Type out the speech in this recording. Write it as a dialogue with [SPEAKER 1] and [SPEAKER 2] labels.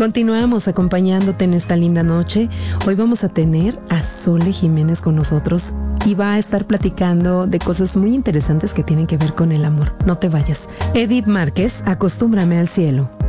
[SPEAKER 1] Continuamos acompañándote en esta linda noche. Hoy vamos a tener a Sole Jiménez con nosotros y va a estar platicando de cosas muy interesantes que tienen que ver con el amor. No te vayas. Edith Márquez, Acostúmbrame al cielo.